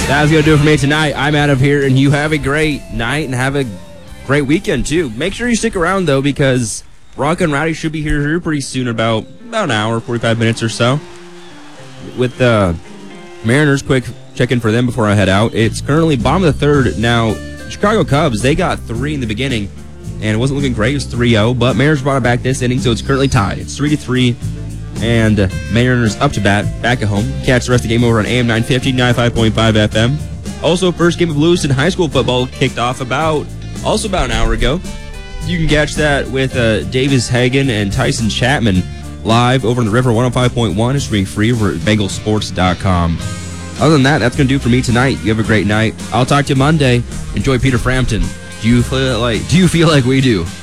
That's going to do it for me tonight. I'm out of here, and you have a great night and have a great weekend, too. Make sure you stick around, though, because Rock and Rowdy should be here pretty soon, about an hour, 45 minutes or so. With the Mariners, quick check-in for them before I head out. It's currently bottom of the third. Now, Chicago Cubs, they got 3 in the beginning, and it wasn't looking great. It was 3-0, but Mariners brought it back this inning, so it's currently tied. It's 3-3, and Mariners up to bat, back at home. Catch the rest of the game over on AM 950, 95.5 FM. Also, first game of Lewiston High School football kicked off about an hour ago. You can catch that with Davis Hagan and Tyson Chapman live over on the River 105.1. It's streaming free over at BengalSports.com. Other than that, that's going to do it for me tonight. You have a great night. I'll talk to you Monday. Enjoy Peter Frampton. Do you feel like we do?